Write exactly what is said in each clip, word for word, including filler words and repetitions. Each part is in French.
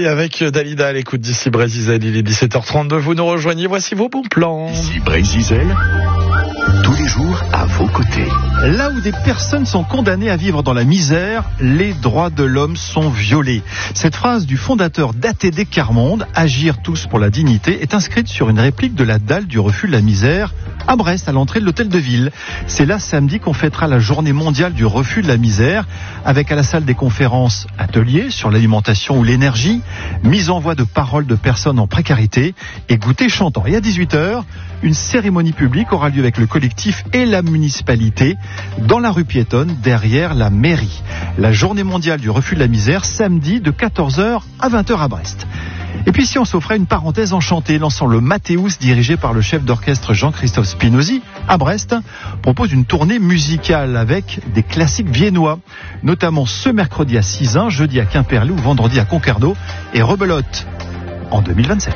Allez, avec Dalida à l'écoute d'ici Brésil, il est dix-sept heures trente-deux, vous nous rejoignez, voici vos bons plans. Ici Brésil, tous les jours à vos côtés. Là où des personnes sont condamnées à vivre dans la misère, les droits de l'homme sont violés. Cette phrase du fondateur d'A T D Quart Monde, Agir tous pour la dignité, est inscrite sur une réplique de la dalle du refus de la misère à Brest, à l'entrée de l'hôtel de ville. C'est là samedi qu'on fêtera la journée mondiale du refus de la misère, avec à la salle des conférences ateliers sur l'alimentation ou l'énergie, mise en voie de paroles de personnes en précarité et goûter chantant. Et à dix-huit heures, une cérémonie publique aura lieu avec le collectif et la municipalité dans la rue piétonne derrière la mairie. La journée mondiale du refus de la misère, samedi de quatorze heures à vingt heures à Brest. Et puis si on s'offrait une parenthèse enchantée, l'ensemble Mathéus, dirigé par le chef d'orchestre Jean-Christophe Spinozzi, à Brest, propose une tournée musicale avec des classiques viennois, notamment ce mercredi à Sizun, jeudi à Quimperlé ou vendredi à Concarneau et Rebelote en deux mille vingt-sept.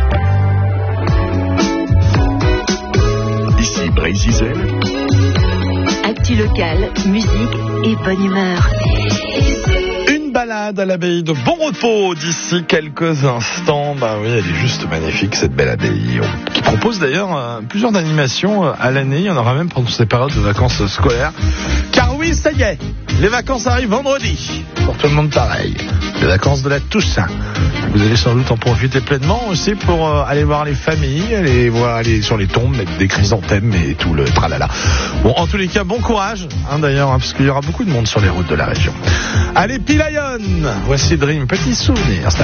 Ici Brésil. Actu locale, musique et bonne humeur. Balade à l'abbaye de Bon Repos d'ici quelques instants. Bah oui, elle est juste magnifique cette belle abbaye, qui propose d'ailleurs euh, plusieurs animations euh, à l'année. Il y en aura même pendant ces périodes de vacances scolaires. Car oui, ça y est, les vacances arrivent vendredi. Pour tout le monde pareil. Les vacances de la Toussaint. Vous allez sans doute en profiter pleinement aussi pour euh, aller voir les familles, aller voir, aller sur les tombes, mettre des chrysanthèmes et tout le tralala. Bon, en tous les cas, bon courage, hein, d'ailleurs, hein, parce qu'il y aura beaucoup de monde sur les routes de la région. Allez, Pilayon, voici Dream, petit souvenir.